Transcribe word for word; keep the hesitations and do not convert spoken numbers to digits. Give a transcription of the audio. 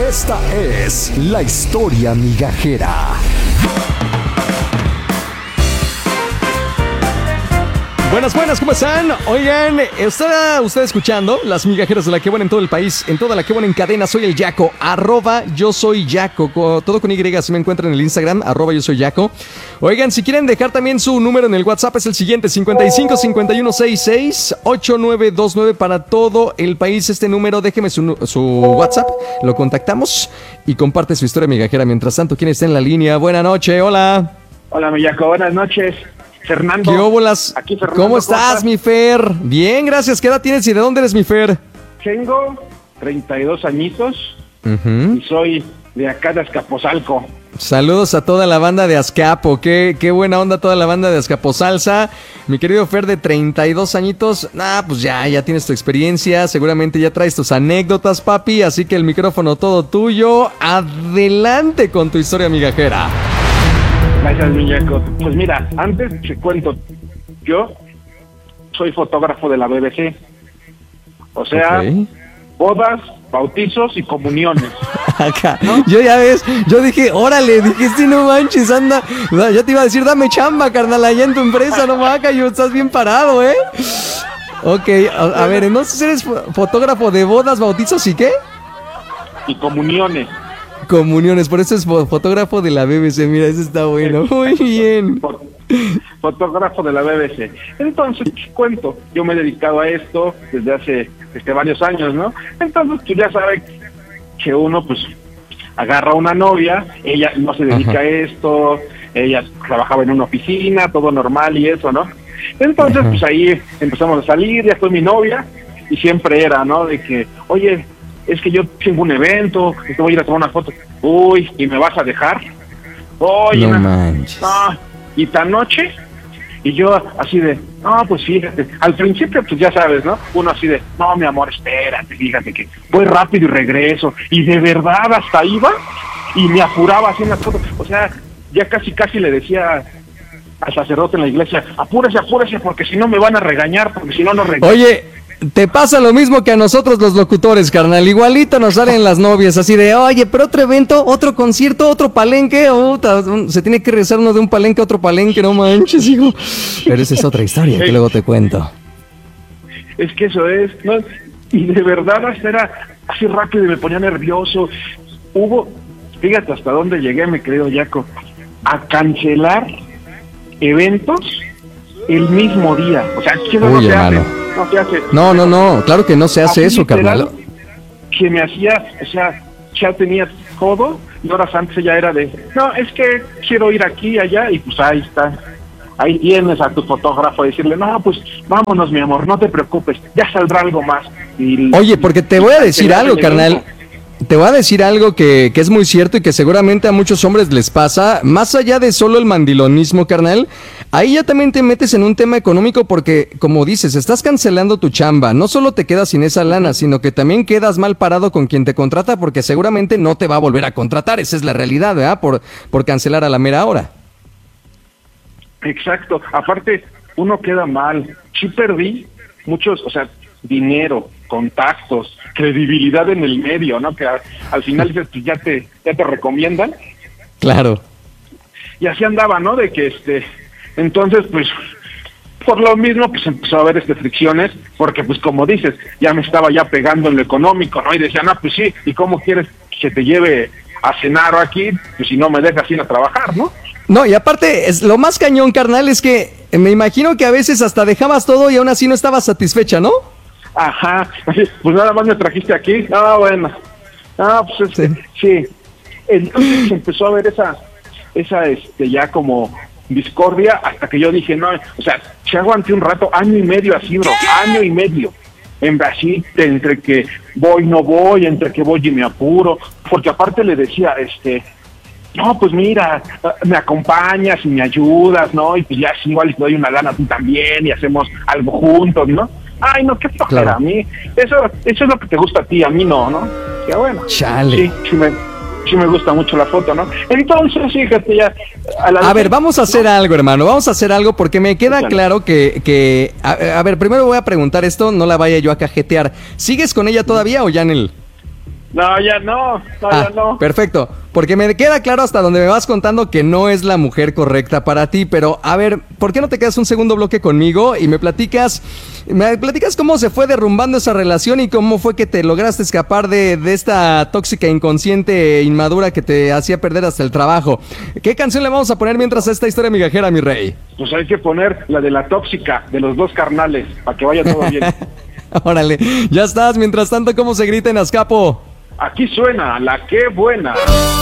Esta es la historia migajera. Buenas, buenas, ¿cómo están? Oigan, ¿está usted escuchando las migajeras de la que buena en todo el país? En toda la que buena en cadena, soy el Yaco, arroba yo soy Yaco, todo con Y, así me encuentran en el Instagram, arroba yo soy Yaco. Oigan, si quieren dejar también su número en el WhatsApp es el siguiente, cincuenta y cinco, cincuenta y uno, sesenta y seis, ochenta y nueve veintinueve para todo el país. Este número, déjeme su, su WhatsApp, lo contactamos y comparte su historia migajera. Mientras tanto, ¿quién está en la línea? Buenas noches, hola. Hola, mi Yaco, buenas noches. Fernando. ¿Qué óbolas? Aquí Fernando. ¿Cómo estás, mi Fer? Bien, gracias. ¿Qué edad tienes y de dónde eres, mi Fer? Tengo treinta y dos añitos uh-huh. y soy de acá de Azcapotzalco. Saludos a toda la banda de Azcapo. Qué, qué buena onda toda la banda de Azcapotzalza. Mi querido Fer, de treinta y dos añitos. Ah, pues ya, ya tienes tu experiencia. Seguramente ya traes tus anécdotas, papi. Así que el micrófono todo tuyo. Adelante con tu historia migajera. Gracias, Miñaco. Pues mira, antes te cuento, yo soy fotógrafo de la B B C. O sea, okay. Bodas, bautizos y comuniones. Acá. ¿No? Yo ya ves, yo dije, órale, dije, sí, no manches, anda. Ya te iba a decir, dame chamba, carnal, allá en tu empresa, no maca, yo estás bien parado, ¿eh? Ok, a, a ver, entonces eres fotógrafo de bodas, bautizos y qué? Y comuniones. Comuniones, por eso es fotógrafo de la B B C, mira, eso está bueno, muy bien. Fotógrafo de la B B C. Entonces, cuento, yo me he dedicado a esto desde hace este, varios años, ¿no? Entonces, tú ya sabes que uno, pues, agarra a una novia, ella no se dedica Ajá. a esto, ella trabajaba en una oficina, todo normal y eso, ¿no? Entonces, Ajá. pues ahí empezamos a salir, ya fue mi novia, y siempre era, ¿no? De que, oye, es que yo tengo un evento, te voy a ir a tomar una foto. Uy, ¿y me vas a dejar? Oye, no manches. No, y tan noche, y yo así de, no, pues fíjate, al principio pues ya sabes, ¿no? Uno así de, no, mi amor, espérate, fíjate que voy rápido y regreso, y de verdad hasta iba, y me apuraba haciendo las fotos, o sea, ya casi casi le decía al sacerdote en la iglesia, apúrese, apúrese, porque si no me van a regañar, porque si no nos regañan. Oye, te pasa lo mismo que a nosotros los locutores, carnal. Igualito nos salen las novias, así de, oye, pero otro evento, otro concierto, otro palenque. Oh, se tiene que regresar uno de un palenque a otro palenque, no manches, hijo. Pero esa es otra historia que luego te cuento. Es que eso es, ¿no? Y de verdad hasta era así rápido y me ponía nervioso. Hubo, fíjate hasta dónde llegué, mi querido Yaco, a cancelar eventos el mismo día. O sea, que no, Uy, no se hermano. hace. No se hace. No, no, no, claro que no se hace Así eso, literal, carnal. Que me hacía, o sea, ya tenía todo, y horas antes ella era de, no, es que quiero ir aquí, allá, y pues ahí está. Ahí tienes a tu fotógrafo a decirle, no, pues vámonos, mi amor, no te preocupes, ya saldrá algo más. Y, Oye, porque te voy a decir algo, carnal. Te voy a decir algo que, que es muy cierto y que seguramente a muchos hombres les pasa, más allá de solo el mandilonismo, carnal, ahí ya también te metes en un tema económico porque, como dices, estás cancelando tu chamba, no solo te quedas sin esa lana, sino que también quedas mal parado con quien te contrata porque seguramente no te va a volver a contratar, esa es la realidad, ¿verdad? Por, por cancelar a la mera hora. Exacto, aparte, uno queda mal, sí perdí muchos, o sea, dinero, contactos, credibilidad en el medio, ¿no? Que a, al final dices, pues ya te, ya te recomiendan. Claro. Y así andaba, ¿no? De que este, entonces, pues, por lo mismo, pues empezó a haber este fricciones, porque pues como dices, ya me estaba ya pegando en lo económico, ¿no? Y decían, ah, pues sí, ¿y cómo quieres que te lleve a cenar o aquí? Pues si no me dejas ir a trabajar, ¿no? No, y aparte, es, lo más cañón, carnal, es que me imagino que a veces hasta dejabas todo y aún así no estabas satisfecha, ¿no? Ajá, pues nada más me trajiste aquí. Ah, bueno. Ah, pues este, sí. sí. Entonces se empezó a ver esa, esa, este, ya como discordia hasta que yo dije, no, o sea, se aguanté un rato, año y medio así, bro, año y medio. En Brasil, entre que voy, no voy, entre que voy y me apuro, porque aparte le decía, este, no, pues mira, me acompañas y me ayudas, ¿no? Y pues ya sí, igual te doy una lana tú también y hacemos algo juntos, ¿no? Ay, no, qué flojera, claro. A mí, eso, eso es lo que te gusta a ti, a mí no, ¿no? Ya bueno. Chale. Sí, sí me, sí me gusta mucho la foto, ¿no? Entonces, fíjate ya. A, la a ver, vamos a hacer ¿no? algo, hermano, vamos a hacer algo porque me queda claro, claro que, que a, a ver, primero voy a preguntar esto, no la vaya yo a cajetear. ¿Sigues con ella todavía o ya en el...? No, ya no, no, Ah, ya no. perfecto, porque me queda claro hasta donde me vas contando que no es la mujer correcta para ti, pero a ver, ¿por qué no te quedas un segundo bloque conmigo y me platicas, me platicas cómo se fue derrumbando esa relación y cómo fue que te lograste escapar de, de esta tóxica inconsciente e inmadura que te hacía perder hasta el trabajo? ¿Qué canción le vamos a poner mientras a esta historia migajera, mi rey? Pues hay que poner la de la tóxica, de los dos carnales, para que vaya todo bien. Órale, ya estás. Mientras tanto, ¿cómo se grita en Azcapo? Aquí suena la que buena.